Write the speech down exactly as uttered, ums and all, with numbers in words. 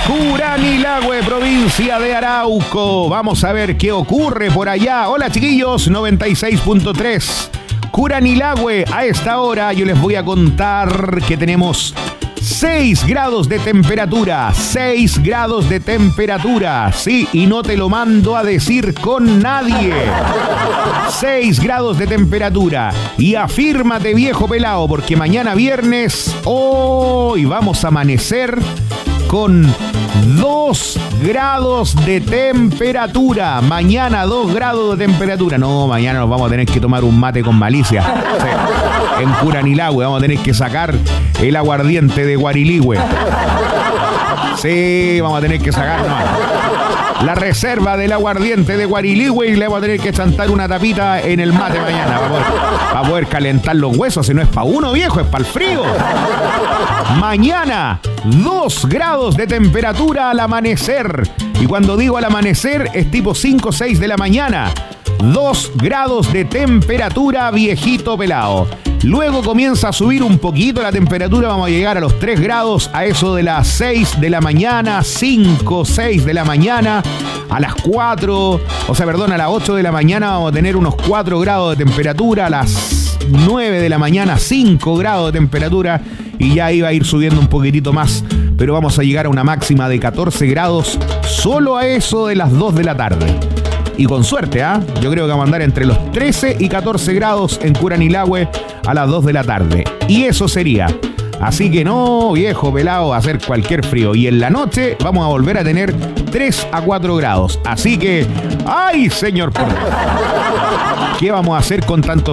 Curanilahue, provincia de Arauco. Vamos a ver qué ocurre por allá. Hola chiquillos, noventa y seis punto tres. Curanilahue, a esta hora yo les voy a contar que tenemos seis grados de temperatura. seis grados de temperatura. Sí, y no te lo mando a decir con nadie. seis grados de temperatura. Y afírmate, viejo pelao, porque mañana viernes hoy vamos a amanecer con dos grados de temperatura. Mañana dos grados de temperatura. No, mañana nos vamos a tener que tomar un mate con malicia. Sí. En Curanilahue vamos a tener que sacar el aguardiente de Guariligüe. Sí, vamos a tener que sacar no, la reserva del aguardiente de Guariligüe y le vamos a tener que chantar una tapita en el mate mañana para poder, para poder calentar los huesos. Si no es para uno, viejo, es para el frío. Mañana, dos grados de temperatura al amanecer. Y cuando digo al amanecer, es tipo cinco o seis de la mañana. dos grados de temperatura, viejito pelao. Luego comienza a subir un poquito la temperatura, vamos a llegar a los tres grados a eso de las seis de la mañana, cinco, seis de la mañana, a las cuatro, o sea, perdón, a las ocho de la mañana vamos a tener unos cuatro grados de temperatura, a las nueve de la mañana, cinco grados de temperatura y ya iba a ir subiendo un poquitito más, pero vamos a llegar a una máxima de catorce grados solo a eso de las dos de la tarde. Y con suerte, ¿ah? ¿eh? Yo creo que vamos a andar entre los trece y catorce grados en Curanilahue a las dos de la tarde. Y eso sería. Así que no, viejo pelado, a hacer cualquier frío. Y en la noche vamos a volver a tener tres a cuatro grados. Así que, ¡ay, señor! ¿Qué vamos a hacer con tanto